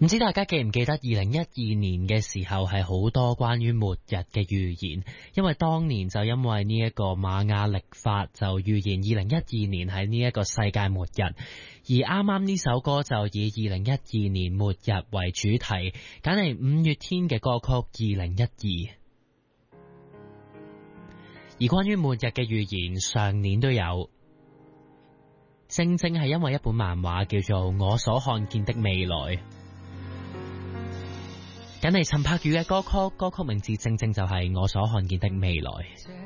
唔知大家記唔記得2012年嘅時候係好多關於末日嘅預言，因為當年就因為呢一個瑪雅曆法就預言2012年係呢一個世界末日，而啱啱呢首歌就以2012年末日為主題，揀嚟5月天嘅歌曲2012。而關於末日嘅預言，上年都有，正正係因為一本漫畫叫做《我所看見的未來》。緊嚟陳柏宇嘅歌曲名字正正就係我所看見的未來。